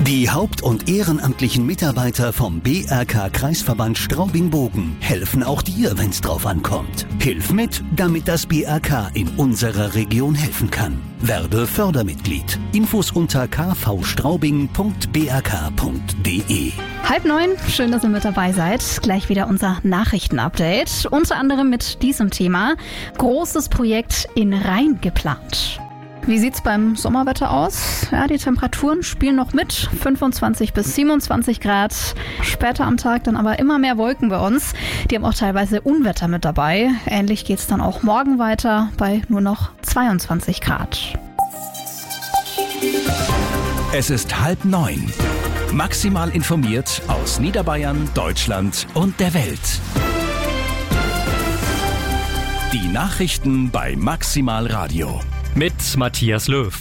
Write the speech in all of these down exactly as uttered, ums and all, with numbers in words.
Die haupt- und ehrenamtlichen Mitarbeiter vom B R K-Kreisverband Straubing-Bogen helfen auch dir, wenn's drauf ankommt. Hilf mit, damit das B R K in unserer Region helfen kann. Werde Fördermitglied. Infos unter k v straubing punkt b r k punkt d e. Halb neun, schön, dass ihr mit dabei seid. Gleich wieder unser Nachrichtenupdate. Unter anderem mit diesem Thema. Großes Projekt in Rhein geplant. Wie sieht's beim Sommerwetter aus? Ja, die Temperaturen spielen noch mit. fünfundzwanzig bis siebenundzwanzig Grad. Später am Tag dann aber immer mehr Wolken bei uns. Die haben auch teilweise Unwetter mit dabei. Ähnlich geht's dann auch morgen weiter bei nur noch zweiundzwanzig Grad. Es ist halb neun. Maximal informiert aus Niederbayern, Deutschland und der Welt. Die Nachrichten bei Maximal Radio. Mit Matthias Löw.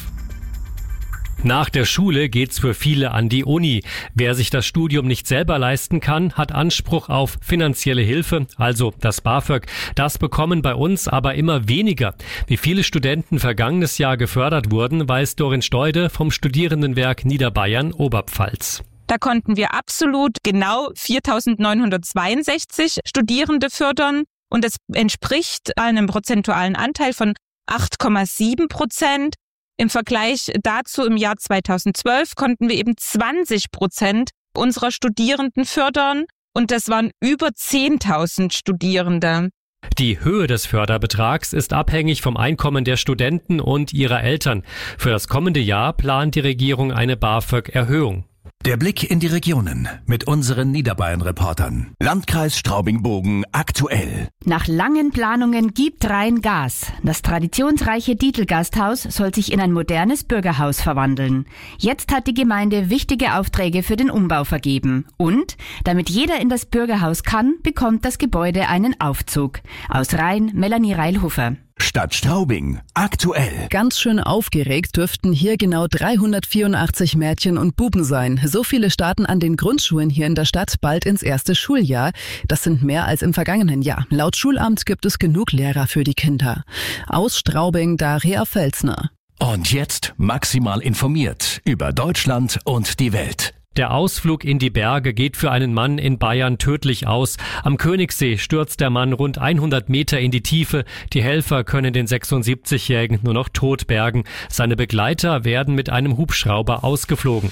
Nach der Schule geht's für viele an die Uni. Wer sich das Studium nicht selber leisten kann, hat Anspruch auf finanzielle Hilfe, also das BAföG. Das bekommen bei uns aber immer weniger. Wie viele Studenten vergangenes Jahr gefördert wurden, weiß Dorin Steude vom Studierendenwerk Niederbayern Oberpfalz. Da konnten wir absolut genau viertausendneunhundertzweiundsechzig Studierende fördern und das entspricht einem prozentualen Anteil von acht Komma sieben Prozent. Im Vergleich dazu im Jahr zweitausendzwölf konnten wir eben zwanzig Prozent unserer Studierenden fördern und das waren über zehntausend Studierende. Die Höhe des Förderbetrags ist abhängig vom Einkommen der Studenten und ihrer Eltern. Für das kommende Jahr plant die Regierung eine BAföG-Erhöhung. Der Blick in die Regionen mit unseren Niederbayern-Reportern. Landkreis Straubing-Bogen aktuell. Nach langen Planungen gibt Rhein Gas. Das traditionsreiche Dietl-Gasthaus soll sich in ein modernes Bürgerhaus verwandeln. Jetzt hat die Gemeinde wichtige Aufträge für den Umbau vergeben. Und, damit jeder in das Bürgerhaus kann, bekommt das Gebäude einen Aufzug. Aus Rhein, Melanie Reilhofer. Stadt Straubing aktuell. Ganz schön aufgeregt dürften hier genau dreihundertvierundachtzig Mädchen und Buben sein. So viele starten an den Grundschulen hier in der Stadt bald ins erste Schuljahr. Das sind mehr als im vergangenen Jahr. Laut Schulamt gibt es genug Lehrer für die Kinder. Aus Straubing, Daria Felsner. Und jetzt maximal informiert über Deutschland und die Welt. Der Ausflug in die Berge geht für einen Mann in Bayern tödlich aus. Am Königssee stürzt der Mann rund hundert Meter in die Tiefe. Die Helfer können den sechsundsiebzigjährigen nur noch tot bergen. Seine Begleiter werden mit einem Hubschrauber ausgeflogen.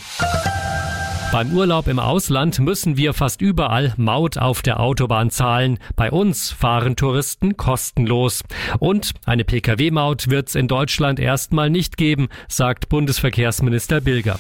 Beim Urlaub im Ausland müssen wir fast überall Maut auf der Autobahn zahlen. Bei uns fahren Touristen kostenlos. Und eine Pkw-Maut wird's in Deutschland erstmal nicht geben, sagt Bundesverkehrsminister Bilger.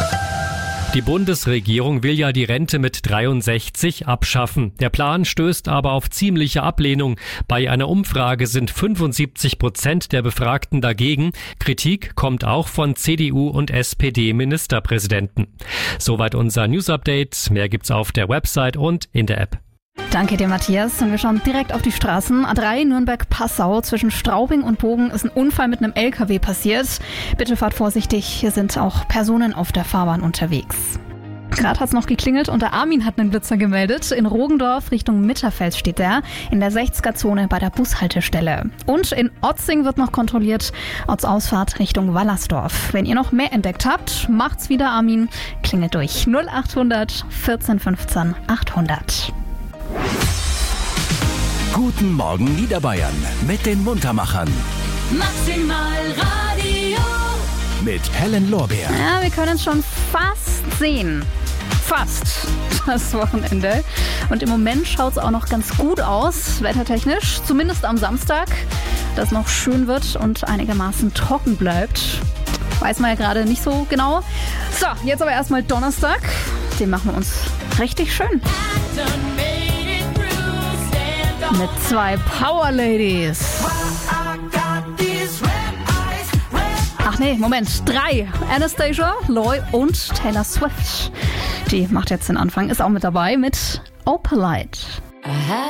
Die Bundesregierung will ja die Rente mit dreiundsechzig abschaffen. Der Plan stößt aber auf ziemliche Ablehnung. Bei einer Umfrage sind fünfundsiebzig Prozent der Befragten dagegen. Kritik kommt auch von C D U und S P D-Ministerpräsidenten. Soweit unser News-Update. Mehr gibt's auf der Website und in der App. Danke dir, Matthias. Und wir schauen direkt auf die Straßen. A drei Nürnberg-Passau zwischen Straubing und Bogen ist ein Unfall mit einem L K W passiert. Bitte fahrt vorsichtig, hier sind auch Personen auf der Fahrbahn unterwegs. Gerade hat's noch geklingelt und der Armin hat einen Blitzer gemeldet. In Rogendorf Richtung Mitterfeld steht der, in der sechziger-Zone bei der Bushaltestelle. Und in Otzing wird noch kontrolliert, Ortsausfahrt Richtung Wallersdorf. Wenn ihr noch mehr entdeckt habt, macht's wieder, Armin. Klingelt durch null achthundert vierzehn fünfzehn achthundert. Guten Morgen Niederbayern mit den Muntermachern. Maximal Radio. Mit Helen Lorbeer. Ja, wir können es schon fast sehen. Fast das Wochenende. Und im Moment schaut es auch noch ganz gut aus, wettertechnisch. Zumindest am Samstag, dass noch schön wird und einigermaßen trocken bleibt. Weiß man ja gerade nicht so genau. So, jetzt aber erstmal Donnerstag. Den machen wir uns richtig schön. Mit zwei Power Ladies. Ach nee, Moment, drei. Anastasia, Loy und Taylor Swift. Die macht jetzt den Anfang, ist auch mit dabay mit Opalite.